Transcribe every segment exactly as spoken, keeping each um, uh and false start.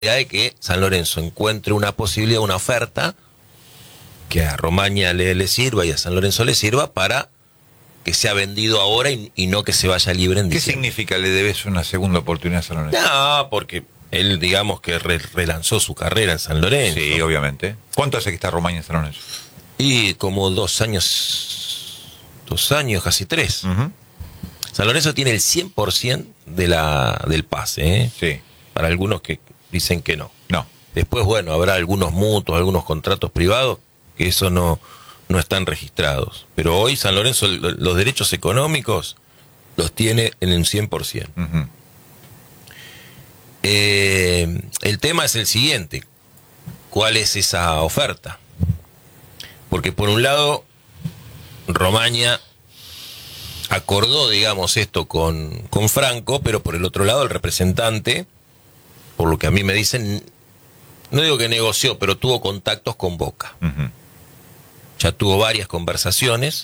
de que San Lorenzo encuentre una posibilidad, una oferta que a Romaña le, le sirva y a San Lorenzo le sirva para que sea vendido ahora y, y no que se vaya libre en ¿Qué diciembre. significa le debes una segunda oportunidad a San Lorenzo? No, porque él, digamos que re, relanzó su carrera en San Lorenzo. Sí, obviamente. ¿Cuánto hace que está Romaña en San Lorenzo? Y como dos años, dos años, casi tres. Uh-huh. San Lorenzo tiene el cien por ciento de la, del pase, ¿eh? Sí. Para algunos que dicen que no. No. Después, bueno, habrá algunos mutuos, algunos contratos privados, que eso no, no están registrados. Pero hoy San Lorenzo, los derechos económicos los tiene en el cien por ciento. Uh-huh. Eh, el tema es el siguiente. ¿Cuál es esa oferta? Porque por un lado, Romaña acordó, digamos, esto con, con Franco, pero por el otro lado el representante, por lo que a mí me dicen, no digo que negoció, pero tuvo contactos con Boca. Uh-huh. Ya tuvo varias conversaciones.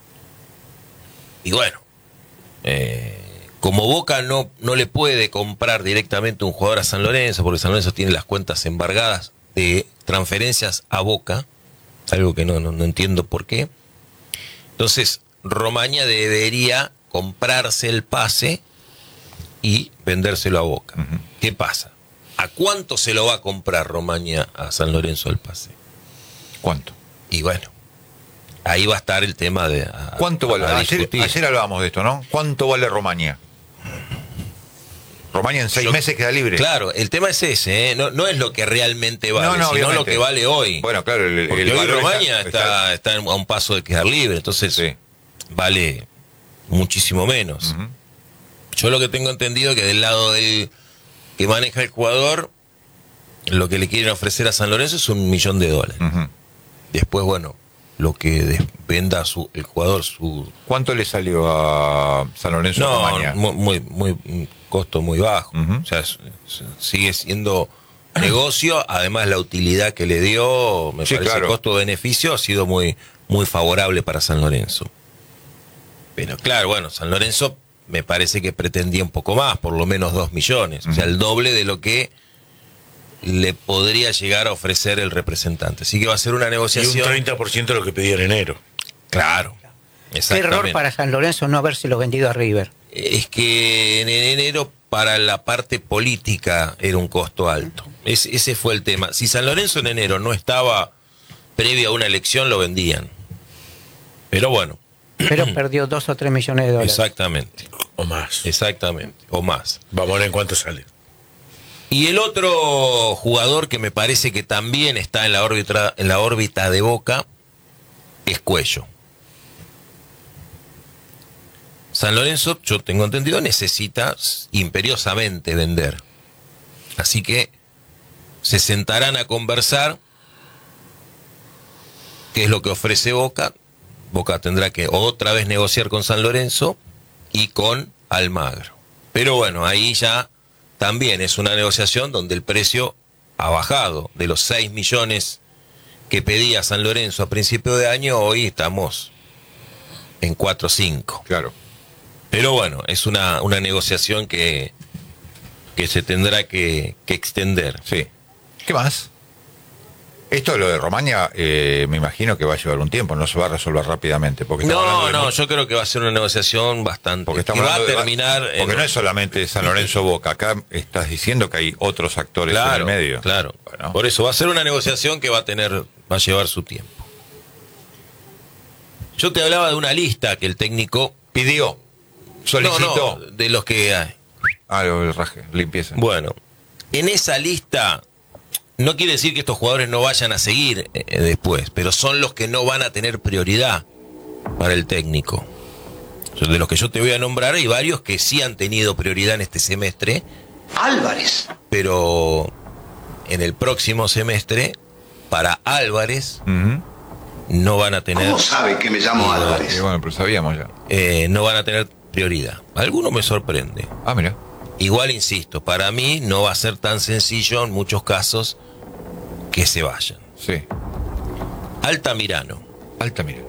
Y bueno, eh, como Boca no, no le puede comprar directamente un jugador a San Lorenzo, porque San Lorenzo tiene las cuentas embargadas de transferencias a Boca, algo que no, no, no entiendo por qué. Entonces, Romaña debería comprarse el pase y vendérselo a Boca. Uh-huh. ¿Qué pasa? ¿A cuánto se lo va a comprar Romaña a San Lorenzo el pase? ¿Cuánto? Y bueno, ahí va a estar el tema de... A, ¿Cuánto vale? a Ayer, ayer hablábamos de esto, ¿no? ¿Cuánto vale Romaña? Romaña en seis Yo, meses queda libre. Claro, el tema es ese, ¿eh? no, no es lo que realmente vale, no, no, sino obviamente. lo que vale hoy. Bueno, claro, el, Porque el hoy valor Romaña está, está, está... está a un paso de quedar libre, entonces Sí. vale muchísimo menos. Uh-huh. Yo lo que tengo entendido es que del lado del que maneja el jugador, lo que le quieren ofrecer a San Lorenzo es un millón de dólares. Uh-huh. Después, bueno, lo que venda su, el jugador, su... ¿Cuánto le salió a San Lorenzo No, Romaña? muy, muy, muy, un costo muy bajo. Uh-huh. O sea, es, es, sigue siendo negocio, además la utilidad que le dio, me Sí, parece, claro. el costo-beneficio ha sido muy, muy favorable para San Lorenzo. Pero claro, bueno, San Lorenzo me parece que pretendía un poco más, por lo menos dos millones, uh-huh. O sea, el doble de lo que le podría llegar a ofrecer el representante. Así que va a ser una negociación. Y un treinta por ciento de lo que pedía en enero. Claro. Qué error para San Lorenzo no habérselo vendido a River. Es que en enero para la parte política era un costo alto. Es, ese fue el tema. Si San Lorenzo en enero no estaba previo a una elección, lo vendían. Pero bueno. Pero perdió dos o tres millones de dólares. Exactamente. O más. Exactamente. O más. Vamos a ver en cuánto sale. Y el otro jugador que me parece que también está en la órbita, en la órbita de Boca es Cuello. San Lorenzo, yo tengo entendido, necesita imperiosamente vender. Así que se sentarán a conversar qué es lo que ofrece Boca. Boca tendrá que otra vez negociar con San Lorenzo y con Almagro. Pero bueno, ahí ya también es una negociación donde el precio ha bajado. De los seis millones que pedía San Lorenzo a principio de año, hoy estamos en cuatro o cinco. Claro. Pero bueno, es una, una negociación que, que se tendrá que, que extender. Sí. ¿Qué más? Esto, lo de Romaña, eh, me imagino que va a llevar un tiempo, no se va a resolver rápidamente. Porque No, no, mucho... yo creo que va a ser una negociación bastante... Porque que estamos va a de... terminar... Porque en... no es solamente San Lorenzo Boca, acá estás diciendo que hay otros actores claro, en el medio. Claro, bueno. Por eso va a ser una negociación que va a tener, va a llevar su tiempo. Yo te hablaba de una lista que el técnico... Pidió, solicitó. No, no, de los que hay. Ah, el raje, limpieza. Bueno, en esa lista... No quiere decir que estos jugadores no vayan a seguir eh, después, pero son los que no van a tener prioridad para el técnico. De los que yo te voy a nombrar, hay varios que sí han tenido prioridad en este semestre. Álvarez. Pero en el próximo semestre, para Álvarez, Uh-huh. no van a tener... ¿Cómo sabe que me llamo no, Álvarez? Sí, bueno, pero sabíamos ya. Eh, no van a tener prioridad. Alguno me sorprende. Ah, mira. Igual, insisto, para mí no va a ser tan sencillo en muchos casos que se vayan. Sí. Altamirano. Altamirano.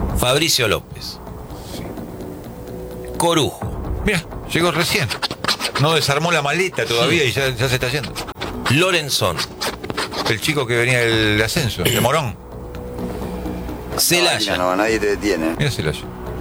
Fabricio López. Sí. Corujo. Mira, llegó recién. No desarmó la maleta todavía y ya, ya se está yendo. Lorenzón. El chico que venía del ascenso, de Morón. Celaya. No, nadie te detiene. Mira Celaya.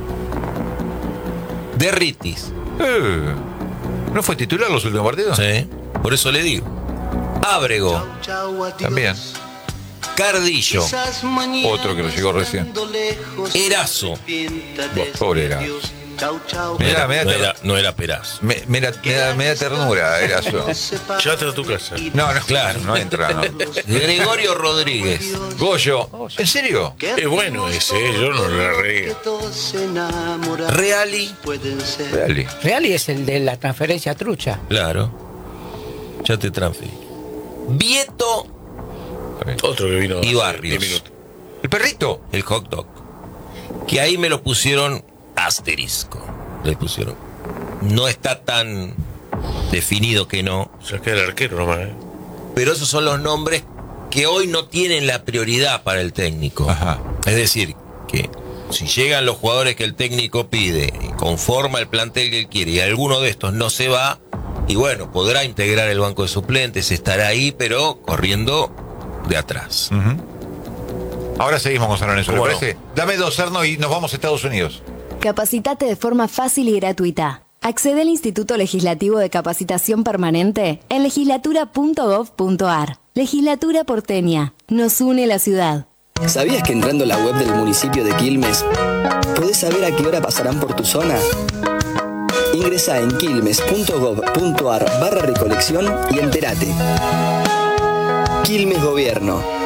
Derritis. Eh, ¿No fue titular los últimos partidos? Sí, por eso le digo. Ábrego. También. Cardillo. Otro que lo llegó recién. Erazo. Vos, pobre era. No Me da, era, me da no ter- era, no era Perazo. me- me da- me da- me da ternura, era eso. Llévatelo a tu casa. No, no, Claro. no entra, no. Gregorio Rodríguez. Goyo, ¿en serio? Es bueno ese, eh, yo no lo arreglé. Reali. Dale. Reali es el de la transferencia trucha. Claro. Ya te transferí. Vieto Otro que vino y hace Barrios. diez minutos. ¿El perrito? El hot dog. Que ahí me lo pusieron asterisco. Le pusieron. No está tan definido que no. O sea, queda el arquero nomás, ¿eh? Pero esos son los nombres que hoy no tienen la prioridad para el técnico. Ajá. Es decir, que si llegan los jugadores que el técnico pide y conforma el plantel que él quiere y alguno de estos no se va, y bueno, podrá integrar el banco de suplentes, estará ahí, pero corriendo de atrás. Ujú. Ahora seguimos con San Lorenzo, ¿le ¿Cómo no? parece? Dame dos, Cerno, y nos vamos a Estados Unidos. Capacitate de forma fácil y gratuita. Accede al Instituto Legislativo de Capacitación Permanente en legislatura punto gov punto ar. Legislatura porteña. Nos une la ciudad. ¿Sabías que entrando a la web del municipio de Quilmes podés saber a qué hora pasarán por tu zona? Ingresa en quilmes punto gov punto ar barra recolección y entérate. Quilmes Gobierno.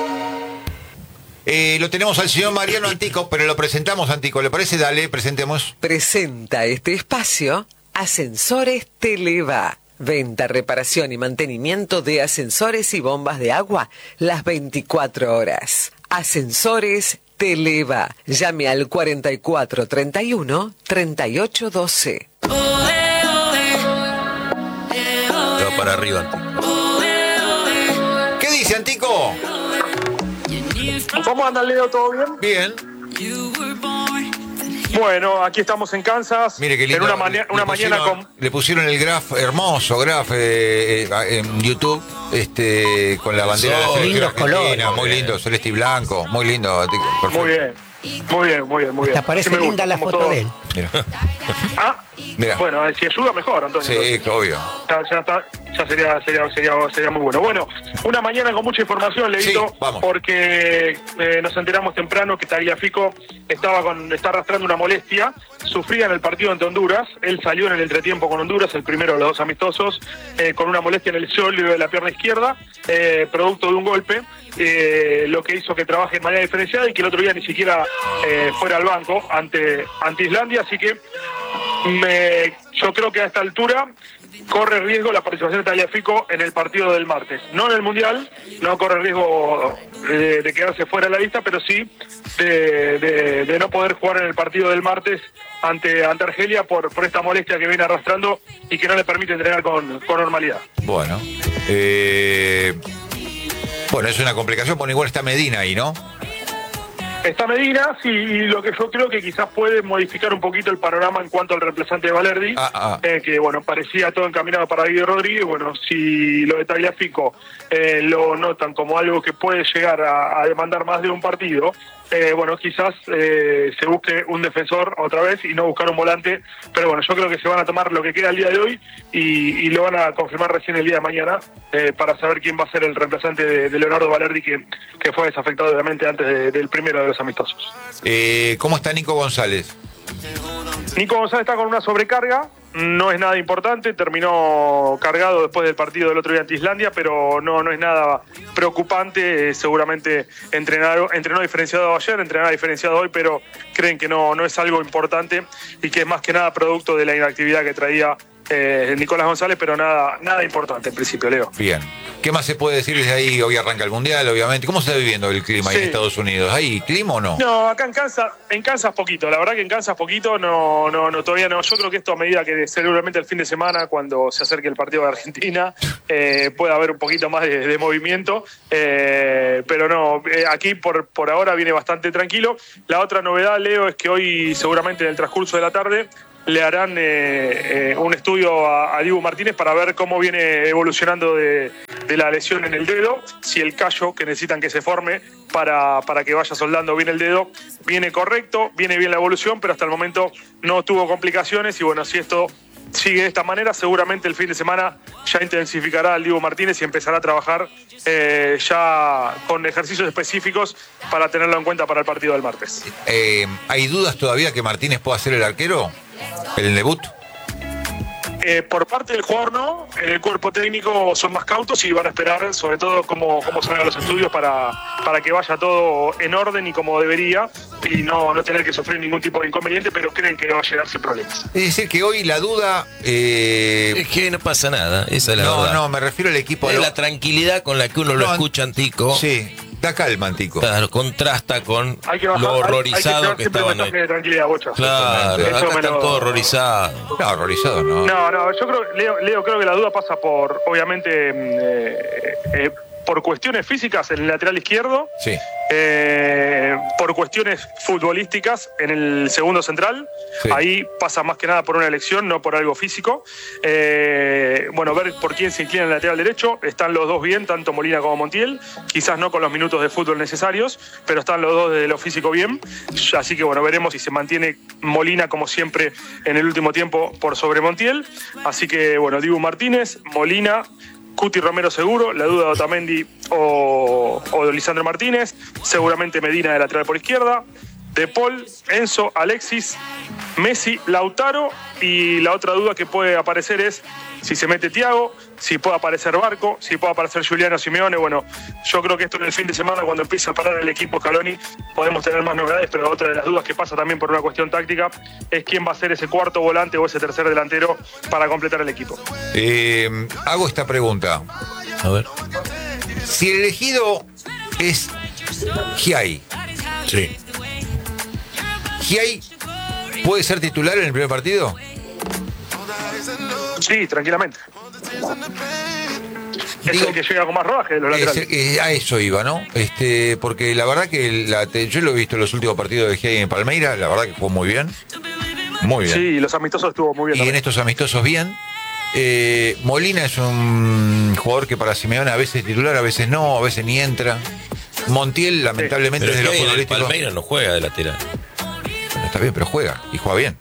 Eh, lo tenemos al señor Mariano Antico, pero lo presentamos, Antico. ¿Le parece? Dale, presentemos. Presenta este espacio Ascensores Televa. Venta, reparación y mantenimiento de ascensores y bombas de agua las veinticuatro horas. Ascensores Televa. Llame al cuarenta y cuatro treinta y uno treinta y ocho doce. Va para arriba, Antico. ¿Qué dice, Antico? ¿Cómo anda, Leo? ¿Todo bien? Bien. Bueno, aquí estamos en Kansas. Mire qué lindo. En una, maña- una Le mañana pusieron- con... Le pusieron el graph, hermoso graph eh, eh, en YouTube, este, con la bandera de la Son selección lindos argentina, colores. muy lindo, celeste y blanco, muy lindo, Antico. Perfecto. Muy bien. Muy bien, muy bien, muy bien. Te parece Así me linda gusta, la como foto todo. de él. Mira. Ah, Mira. bueno, eh, si ayuda mejor, entonces. Sí, obvio. Ya, ya está, ya sería, sería, sería, sería muy bueno. Bueno, una mañana con mucha información, Leito, Sí, vamos. porque eh, nos enteramos temprano que Tagliafico estaba con, está arrastrando una molestia, sufría en el partido ante Honduras, él salió en el entretiempo con Honduras, el primero de los dos amistosos, eh, con una molestia en el sólido de la pierna izquierda, eh, producto de un golpe, eh, lo que hizo que trabaje de manera diferenciada y que el otro día ni siquiera eh, fuera al banco ante, ante Islandia, así que me, yo creo que a esta altura corre riesgo la participación de Tagliafico en el partido del martes. No en el Mundial, no corre riesgo de, de quedarse fuera de la lista, pero sí de, de, de no poder jugar en el partido del martes ante, ante Argelia por, por esta molestia que viene arrastrando y que no le permite entrenar con, con normalidad. Bueno. Eh, bueno, es una complicación, porque igual está Medina ahí, ¿no? Está Medina, sí, y lo que yo creo que quizás puede modificar un poquito el panorama en cuanto al reemplazante de Valerdi, Ah, ah. eh, que bueno, parecía todo encaminado para Guido Rodríguez. Bueno, si lo de Tagliafico eh, lo notan como algo que puede llegar a, a demandar más de un partido, eh, bueno, quizás eh, se busque un defensor otra vez y no buscar un volante, pero bueno, yo creo que se van a tomar lo que queda el día de hoy y, y lo van a confirmar recién el día de mañana eh, para saber quién va a ser el reemplazante de, de Leonardo Valerdi, que, que fue desafectado obviamente antes de- del primero de los amistosos. Eh, ¿Cómo está Nico González? Nico González está con una sobrecarga, no es nada importante, terminó cargado después del partido del otro día ante Islandia, pero no, no es nada preocupante, eh, seguramente entrenaron, entrenó diferenciado ayer, entrenará diferenciado hoy, pero creen que no, no es algo importante y que es más que nada producto de la inactividad que traía eh, Nicolás González, pero nada, nada importante en principio, Leo. Bien. ¿Qué más se puede decir desde ahí? Hoy arranca el Mundial, obviamente. ¿Cómo se está viviendo el clima ahí en Sí. Estados Unidos? ¿Hay clima o no? No, acá en Kansas, en Kansas poquito, la verdad que en Kansas poquito, no, no, no, todavía no. Yo creo que esto a medida que seguramente el fin de semana, cuando se acerque el partido de Argentina, eh, puede haber un poquito más de, de movimiento, eh, pero no, eh, aquí por, por ahora viene bastante tranquilo. La otra novedad, Leo, es que hoy seguramente en el transcurso de la tarde le harán eh, eh, un estudio a, a Dibu Martínez para ver cómo viene evolucionando de, de la lesión en el dedo, si el callo que necesitan que se forme para, para que vaya soldando bien el dedo viene correcto, viene bien la evolución, pero hasta el momento no tuvo complicaciones y bueno, si esto sigue de esta manera, seguramente el fin de semana ya intensificará el Dibu Martínez y empezará a trabajar eh, ya con ejercicios específicos para tenerlo en cuenta para el partido del martes. Eh, ¿Hay dudas todavía que Martínez pueda ser el arquero? ¿El debut? Eh, por parte del jugador no, en el cuerpo técnico son más cautos y van a esperar sobre todo cómo, cómo salgan los estudios para, para que vaya todo en orden y como debería y no, no tener que sufrir ningún tipo de inconveniente, pero creen que no va a llegar sin problemas. Es decir, que hoy la duda... Eh... Es que no pasa nada, esa es la no, verdad. No, no, me refiero al equipo... Es lo... la tranquilidad con la que uno no, lo escucha, Antico. Sí, da calma, Antico. Claro, contrasta con hay que bajar, lo horrorizado hay, hay que, que estaban hoy. De tranquilidad, Bocha. Claro, Eso acá me están lo... todos horrorizados. No, horrorizados no. No, no, yo creo, Leo, Leo, creo que la duda pasa por, obviamente, eh, eh, por cuestiones físicas en el lateral izquierdo, sí. eh, por cuestiones futbolísticas en el segundo central, sí. Ahí pasa más que nada por una elección, no por algo físico. Eh, bueno, ver por quién se inclina en el lateral derecho, están los dos bien, tanto Molina como Montiel, quizás no con los minutos de fútbol necesarios, pero están los dos desde lo físico bien, así que bueno, veremos si se mantiene Molina como siempre en el último tiempo por sobre Montiel, así que bueno, Dibu Martínez, Molina, Cuti Romero seguro, la duda de Otamendi o, o de Lisandro Martínez, seguramente Medina de lateral por izquierda, De Paul, Enzo, Alexis, Messi, Lautaro y la otra duda que puede aparecer es si se mete Thiago, si puede aparecer Barco, si puede aparecer Giuliano Simeone. Bueno, yo creo que esto en el fin de semana cuando empiece a parar el equipo Scaloni podemos tener más novedades, pero otra de las dudas que pasa también por una cuestión táctica es quién va a ser ese cuarto volante o ese tercer delantero para completar el equipo. Eh, hago esta pregunta. A ver. Si el elegido es Giai. Sí. ¿Giai puede ser titular en el primer partido? Sí, tranquilamente. Es Digo, el que llega con más rodaje de los laterales. Es, a eso iba, ¿no? Este, porque la verdad que la, yo lo he visto en los últimos partidos de Giai en Palmeiras, la verdad que jugó muy bien. Muy bien. Sí, los amistosos estuvo muy bien. Y también. en estos amistosos bien. Eh, Molina es un jugador que para Simeone a veces es titular, a veces no, a veces ni entra. Montiel, lamentablemente, sí. es de los el futbolísticos. Palmeiras no juega de lateral. Bueno, está bien, pero juega y juega bien.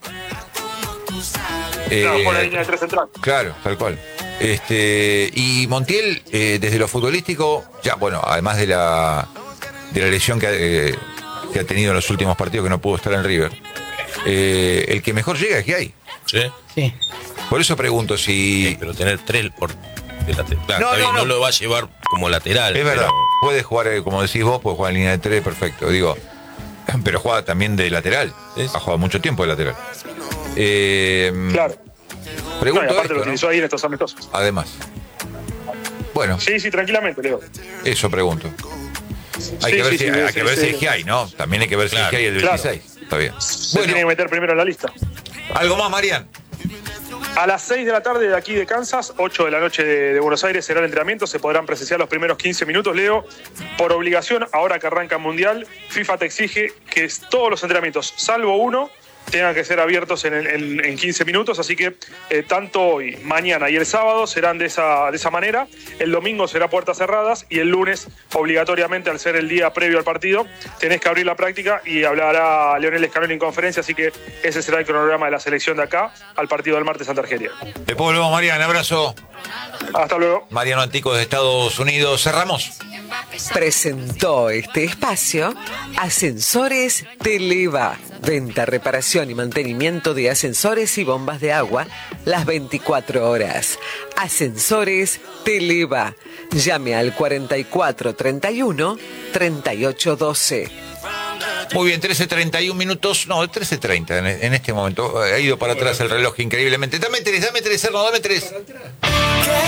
Claro, eh, por la línea de tres central. Claro, tal cual. Este, y Montiel, eh, desde lo futbolístico, ya, bueno, además de la de la lesión que, eh, que ha tenido en los últimos partidos que no pudo estar en River, eh, el que mejor llega es que hay. Sí. Sí. Por eso pregunto si. Sí, pero tener tres por de lateral. Claro, No, no, no, no, no. lo va a llevar como lateral. Es verdad, pero... puede jugar, eh, como decís vos, puede jugar en línea de tres, perfecto. Digo, pero juega también de lateral. ¿Es? Ha jugado mucho tiempo de lateral. Eh, Claro. Pregunto No, y aparte esto, lo ¿no? utilizó ahí en estos amistosos. Además. Bueno, Sí, sí, tranquilamente, Leo. eso pregunto. Hay Sí, que ver sí, si sí, hay sí, que ver sí. si es que hay, ¿no? También hay que ver Claro, si es que hay el claro. veintiséis. Está bien. Se tiene que Bueno, meter primero en la lista. algo más, Marian. A las seis de la tarde de aquí de Kansas, ocho de la noche de, de Buenos Aires será el entrenamiento. Se podrán presenciar los primeros quince minutos, Leo. Por obligación, ahora que arranca el Mundial, FIFA te exige que todos los entrenamientos, salvo uno, tengan que ser abiertos en, en, en quince minutos, así que eh, tanto hoy, mañana y el sábado serán de esa, de esa manera. El domingo será puertas cerradas y el lunes, obligatoriamente, al ser el día previo al partido, tenés que abrir la práctica y hablará Leonel Scaloni en conferencia, así que ese será el cronograma de la selección de acá al partido del martes ante Argelia. Después volvemos, Marian. Abrazo. Hasta luego. Mariano Antico de Estados Unidos. Cerramos. Presentó este espacio Ascensores Televa. Venta, reparación y mantenimiento de ascensores y bombas de agua las veinticuatro horas. Ascensores Televa. Llame al cuarenta y cuatro treinta y uno treinta y ocho doce. Muy bien, trece treinta y un minutos. No, trece treinta en, en este momento. Ha ido para atrás el reloj increíblemente. Dame tres, dame tres, Erno, dame tres.